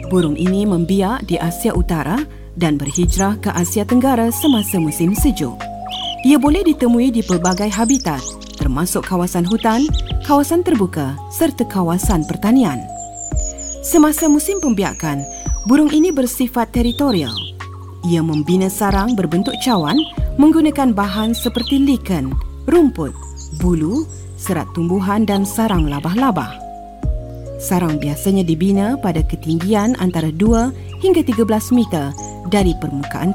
Burung ini membiak di Asia Utara dan berhijrah ke Asia Tenggara semasa musim sejuk. Ia boleh ditemui di pelbagai habitat, termasuk kawasan hutan, kawasan terbuka serta kawasan pertanian. Semasa musim pembiakan, burung ini bersifat teritorial. Ia membina sarang berbentuk cawan menggunakan bahan seperti liken, rumput, bulu, serat tumbuhan dan sarang labah-labah. Sarang biasanya dibina pada ketinggian antara 2 hingga 13 meter dari permukaan